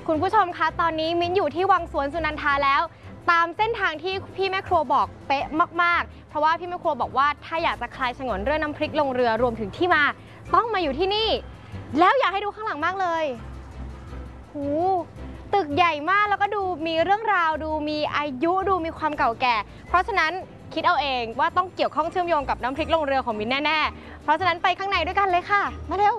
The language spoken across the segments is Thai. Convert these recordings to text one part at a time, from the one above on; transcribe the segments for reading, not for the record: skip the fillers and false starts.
คุณผู้ชมคะตอนนี้มิ้นอยู่ที่วังสวนสุนันทาแล้วตามเส้นทางที่พี่แม่ครัวบอกเป๊ะมากๆเพราะว่าพี่แม่ครัวบอกว่าถ้าอยากจะคลายฉงนเรื่องน้ำพริกลงเรือรวมถึงที่มาต้องมาอยู่ที่นี่แล้วอยากให้ดูข้างหลังมากเลยหูตึกใหญ่มากแล้วก็ดูมีเรื่องราวดูมีอายุดูมีความเก่าแก่เพราะฉะนั้นคิดเอาเองว่าต้องเกี่ยวข้องเชื่อมโยงกับน้ำพริกลงเรือของมิ้นแน่ๆเพราะฉะนั้นไปข้างในด้วยกันเลยค่ะมาเร็ว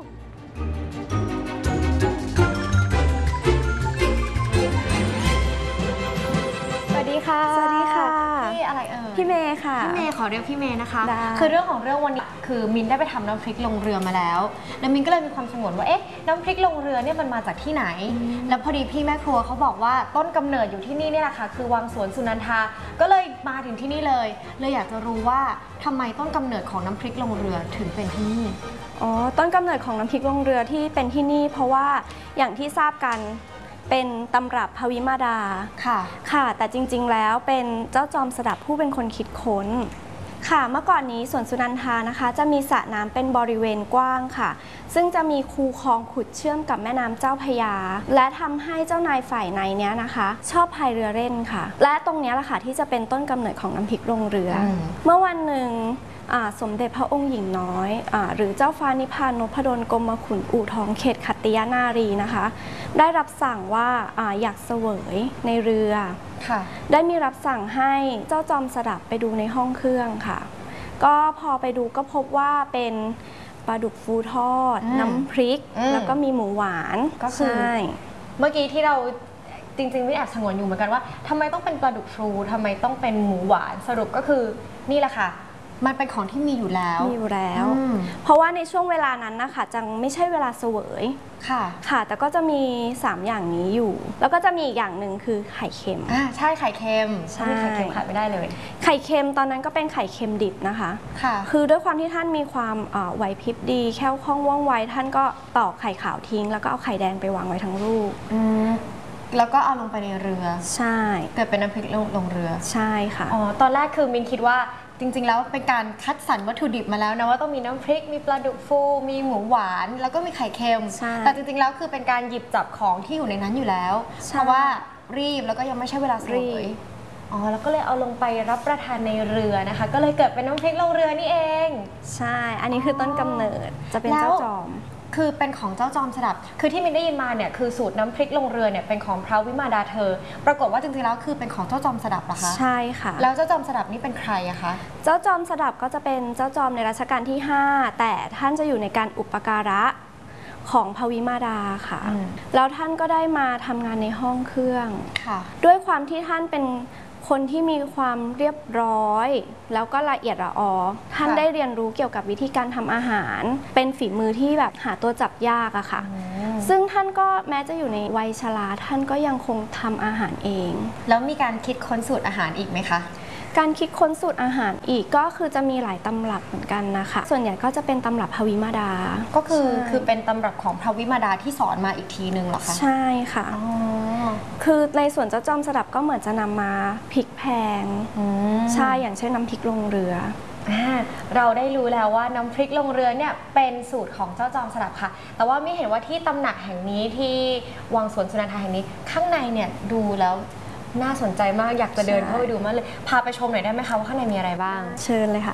สวัสดีค่ะสวัสดีค่ะพี่อะไรพี่เมย์ค่ะพี่เมย์ขอเรียกพี่เมย์นะคะคือเรื่องของเรื่องวันนี้คือมินได้ไปทำน้ำพริกลงเรือมาแล้วมินก็เลยมีความสงวนว่าเอ๊ะน้ำพริกลงเรือเนี่ยมันมาจากที่ไหนแล้วพอดีพี่แม่ครัวเขาบอกว่าต้นกำเนิดอยู่ที่นี่เนี่ยแหละค่ะคือวังสวนสุนันทาก็เลยมาถึงที่นี่เลยอยากจะรู้ว่าทำไมต้นกำเนิดของน้ำพริกลงเรือถึงเป็นที่นี่ต้นกำเนิดของน้ำพริกลงเรือที่เป็นที่นี่เพราะว่าอย่างที่ทราบกันเป็นตำรับพระวิมาดาค่ะแต่จริงๆแล้วเป็นเจ้าจอมสดับผู้เป็นคนคิดค้นค่ะเมื่อก่อนนี้สวนสุนันทานะคะจะมีสระน้ำเป็นบริเวณกว้างค่ะซึ่งจะมีคูคลองขุดเชื่อมกับแม่น้ำเจ้าพระยาและทำให้เจ้านายฝ่ายในเนี้ยนะคะชอบพายเรือเล่นค่ะและตรงนี้แหละค่ะที่จะเป็นต้นกำเนิดของน้ำพริกลงเรือเมื่อวันหนึ่งสมเด็จพระองค์หญิงน้อยหรือเจ้าฟ้านิพพานนพดลกรมขุนอู่ทองเขตขัตติยนารีนะคะได้รับสั่งว่าอยากเสวยในเรือได้มีรับสั่งให้เจ้าจอมสดับไปดูในห้องเครื่องค่ะก็พอไปดูก็พบว่าเป็นปลาดุกฟูทอดน้ำพริกแล้วก็มีหมูหวานก็คือเมื่อกี้ที่เราจริงๆไม่แอบสงวนอยู่เหมือนกันว่าทำไมต้องเป็นปลาดุกฟูทำไมต้องเป็นหมูหวานสรุปก็คือนี่แหละค่ะมันเป็นของที่มีอยู่แล้วเพราะว่าในช่วงเวลานั้นนะคะจังไม่ใช่เวลาเสวยค่ะแต่ก็จะมี3อย่างนี้อยู่แล้วก็จะมีอีกอย่างหนึ่งคือไข่เค็มใช่ไข่เค็มใช่ไข่เค็มขาดไม่ได้เลยไข่เค็มตอนนั้นก็เป็นไข่เค็มดิบนะคะคือด้วยความที่ท่านมีความไหวพริบดีแคล่วคล่องว่องไวท่านก็ตอกไข่ขาวทิ้งแล้วก็เอาไข่แดงไปวางไว้ทั้งลูกแล้วก็เอาลงไปในเรือใช่เกิดเป็นน้ำพริกลงเรือใช่ค่ะตอนแรกคือมินคิดว่าจริงๆแล้วเป็นการคัดสรรวัตถุดิบมาแล้วนะว่าต้องมีน้ำพริกมีปลาดุกฟูมีหมูหวานแล้วก็มีไข่เค็มแต่จริงๆแล้วคือเป็นการหยิบจับของที่อยู่ในนั้นอยู่แล้วเพราะว่ารีบแล้วก็ยังไม่ใช่เวลาสวยแล้วก็เลยเอาลงไปรับประทานในเรือนะคะก็เลยเกิดเป็นน้ำพริกลงเรือนี่เองใช่อันนี้คือต้นกำเนิดจะเป็นเจ้าจอมคือเป็นของเจ้าจอมสดับคือที่มินได้ยินมาเนี่ยคือสูตรน้ำพริกลงเรือเนี่ยเป็นของพระวิมาดาเธอปรากฏว่าจริงๆแล้วคือเป็นของเจ้าจอมสดับเหรอคะใช่ค่ะแล้วเจ้าจอมสดับนี่เป็นใครอะคะเจ้าจอมสดับก็จะเป็นเจ้าจอมในรัชกาลที่5แต่ท่านจะอยู่ในการอุปการะของพระวิมาดาค่ะแล้วท่านก็ได้มาทำงานในห้องเครื่องด้วยความที่ท่านเป็นคนที่มีความเรียบร้อยแล้วก็ละเอียดละออท่านได้เรียนรู้เกี่ยวกับวิธีการทำอาหารเป็นฝีมือที่แบบหาตัวจับยากอะค่ะซึ่งท่านก็แม้จะอยู่ในวัยชราท่านก็ยังคงทำอาหารเองแล้วมีการคิดค้นสูตรอาหารอีกไหมคะการคิดค้นสูตรอาหารอีกก็คือจะมีหลายตำรับเหมือนกันนะคะส่วนใหญ่ก็จะเป็นตำรับพระวิมาดาก็คือเป็นตำรับของพระวิมาดาที่สอนมาอีกทีนึงเหรอคะใช่ค่ะคือในส่วนเจ้าจอมสดับก็เหมือนจะนำมาพริกแพงใช่อย่างเช่นน้ำพริกลงเรือเราได้รู้แล้วว่าน้ำพริกลงเรือเนี่ยเป็นสูตรของเจ้าจอมสดับค่ะแต่ว่าไม่เห็นว่าที่ตำหนักแห่งนี้ที่วังสวนสุนันทาแห่งนี้ข้างในเนี่ยดูแล้วน่าสนใจมากอยากจะเดินเข้าไปดูมากเลยพาไปชมหน่อยได้ไหมคะว่าข้างในมีอะไรบ้างเชิญเลยค่ะ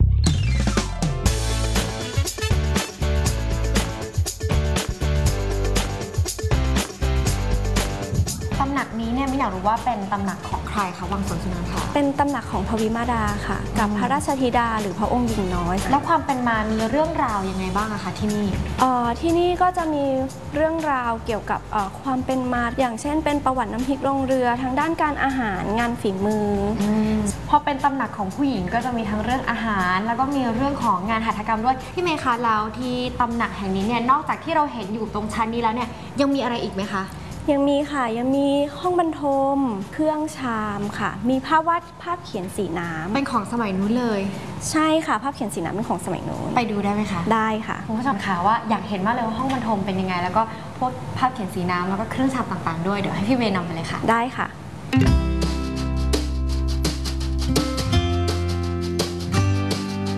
ตำหนักนี้เนี่ยไม่อยากรู้ว่าเป็นตำหนักของใครคะวังสวนสุนันทาเป็นตำหนักของพระวิมาดาค่ะกับพระราชธิดาหรือพระองค์หญิงน้อยแล้วความเป็นมามีเรื่องราวยังไงบ้างอะคะที่นี่ที่นี่ก็จะมีเรื่องราวเกี่ยวกับความเป็นมาอย่างเช่นเป็นประวัติน้ำพริกลงเรือทั้งด้านการอาหารงานฝีมือพอเป็นตำหนักของผู้หญิงก็จะมีทั้งเรื่องอาหารแล้วก็มีเรื่องของงานหัตถกรรมด้วยพี่เมย์คะแล้วที่ตำหนักแห่งนี้เนี่ยนอกจากที่เราเห็นอยู่ตรงชั้นนี้แล้วเนี่ยยังมีอะไรอีกไหมคะยังมีค่ะยังมีห้องบรรทมเครื่องชามค่ะมีภาพวาดภาพเขียนสีน้ำเป็นของสมัยนู้นเลยใช่ค่ะภาพเขียนสีน้ำเป็นของสมัยนู้นไปดูได้ไหมคะได้ค่ะคุณผู้ชมคะว่าอยากเห็นมากเลยว่าห้องบรรทมเป็นยังไงแล้วก็พวกภาพเขียนสีน้ำแล้วก็เครื่องชามต่างๆด้วยเดี๋ยวให้พี่เมย์นำไปเลยค่ะได้ค่ะ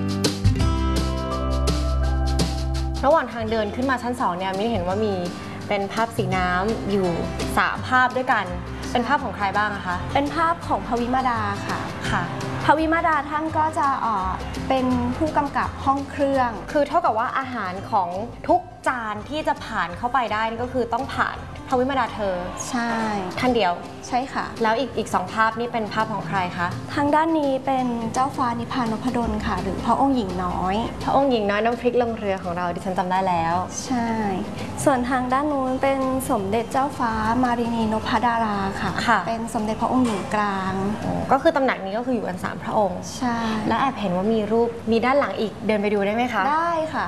ระหว่างทางเดินขึ้นมาชั้น2เนี่ยมิ้นเห็นว่ามีเเป็นภาพสีน้ำอยู่3ภาพด้วยกันเป็นภาพของใครบ้างคะเป็นภาพของพระวิมาดาค่ะค่ะพระวิมาดาท่านก็จะเป็นผู้กำกับห้องเครื่องคือเท่ากับว่าอาหารของทุกจานที่จะผ่านเข้าไปได้นี่ก็คือต้องผ่านพระวิมาดาเธอใช่ท่านเดียวใช่ค่ะแล้วอีก2ภาพนี่เป็นภาพของใครคะทางด้านนี้เป็นเจ้าฟ้านิพพานพดลค่ะ หรือพระองค์หญิงน้อยพระองค์หญิงน้อยน้ำพริกลงเรือของเราดิฉันจำได้แล้วใช่ ส่วนทางด้านนู้นเป็นสมเด็จเจ้าฟ้ามารินีนพดาราค่ะค่ะเป็นสมเด็จพระองค์หญิงกลางก็คือตำหนักนี้ก็คืออยู่กัน3พระองค์ใช่และแอบเห็นว่ามีรูปมีด้านหลังอีกเดินไปดูได้ไหมคะได้ค่ะ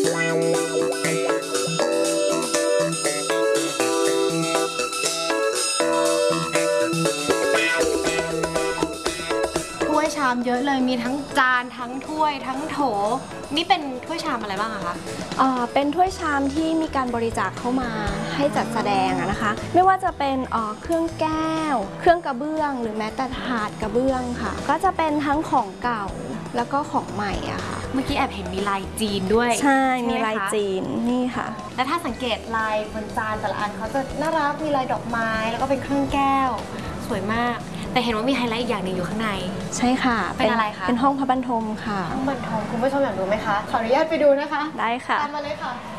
ถ้วยชามเยอะเลยมีทั้งจานทั้งถ้วยทั้งโถนี่เป็นถ้วยชามอะไรบ้างอะคะเป็นถ้วยชามที่มีการบริจาคเข้ามาให้จัดแสดงนะคะ ไม่ว่าจะเป็นเครื่องแก้ว เครื่องกระเบื้อง หรือแม้แต่ถาดกระเบื้องค่ะ ก็จะเป็นทั้งของเก่าแล้วก็ของใหม่อะค่ะเมื่อกี้แอบเห็นมีลายจีนด้วยใช่ไหมีลายจีนนี่ค่ะและถ้าสังเกตลายบนจานแต่ละอันเขาจะน่ารักมีลายดอกไม้แล้วก็เป็นเครื่องแก้วสวยมาก แต่เห็นว่ามีไฮไลท์อีกอย่างหนึ่งอยู่ข้างในใช่ค่ะเป็นอะไรคะเป็นห้องพระบรรทมค่ะห้องบรรทมคุณผู้ชมอยากดูไหมคะขออนุญาตไปดูนะคะได้ค่ะตามมาเลยค่ะ